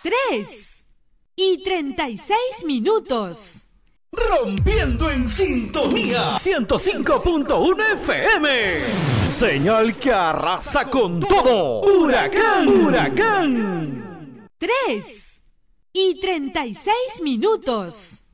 3:36. Rompiendo en sintonía 105.1 FM. Señal que arrasa con todo. Huracán, huracán. 3:36.